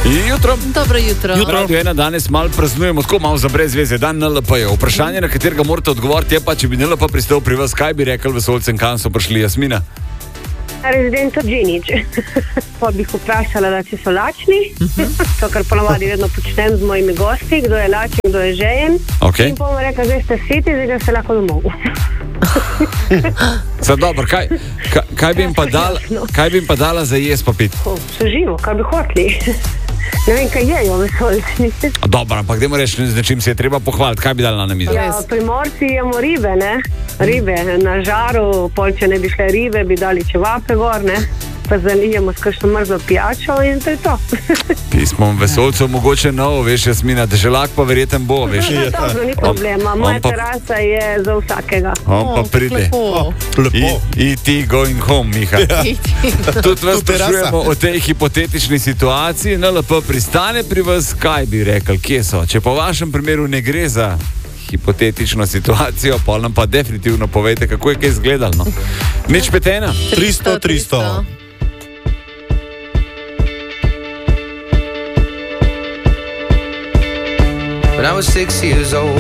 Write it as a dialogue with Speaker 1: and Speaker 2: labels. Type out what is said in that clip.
Speaker 1: Jutro.
Speaker 2: Dobro jutro.
Speaker 1: Radio 1 danes malo praznujemo, tako malo za brez veze, dan NLP-ja. Vprašanje, na katerega morate odgovoriti, je pa, če bi NLP pristal pri vas, kaj bi rekel vesoljcem, kam so prišli, Jasmina?
Speaker 3: Rezidenta Džinič. Pa bi jih vprašala, da če so lačni, to, kar ponavadi vedno počnem z mojimi gosti, kdo je lačen, kdo je žejen.
Speaker 1: Okay.
Speaker 3: In pa bomo rekla, zdaj ste siti, zdaj ste lahko domov.
Speaker 1: Dobro, kaj bi jim pa dala za jesti pa piti?
Speaker 3: So živo, kaj bi hoteli. Ne vem, kaj jejo vesoljci.
Speaker 1: Dobro, ampak dajmo reči, z nečim se je treba pohvaliti. Kaj bi dala na mizo?
Speaker 3: Ja, Primorci jemo ribe, ne? Ribe na žaru, pol če ne bi šle ribe, bi dali čevape gor, ne? Pa zalijemo s kakšno mrzlo pijačo in to je to.
Speaker 1: Pismo vesoljcev mogoče novo, veš, Jasmina, deželak pa verjeten bo, veš.
Speaker 3: Dobro, ni problema, moja terasa je za vsakega.
Speaker 1: On pa pride.
Speaker 4: Lepo.
Speaker 1: E.T. going home, Miha. Tudi vas sprašujemo o tej hipotetični situaciji. NLP pristane pri vas, kaj bi rekel, kje so? Če po vašem primeru ne gre za hipotetično situacijo, pa nam pa definitivno povejte, kako je kaj izgledalo. Nič petena.
Speaker 4: 300.
Speaker 5: When I was 6 years old